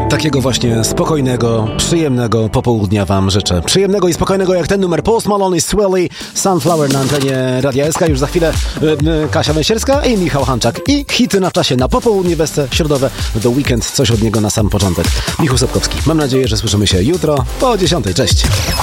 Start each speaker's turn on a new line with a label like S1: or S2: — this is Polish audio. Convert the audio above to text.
S1: Takiego właśnie spokojnego, przyjemnego popołudnia wam życzę. Przyjemnego i spokojnego jak ten numer Post Malone i Swelly, Sunflower na antenie Radia SK. Już za chwilę Kasia Węsierska i Michał Hanczak. I hity na czasie na popołudnie weste środowe, The Weekend, coś od niego na sam początek. Michał Sapkowski. Mam nadzieję, że słyszymy się jutro po 10:00. Cześć.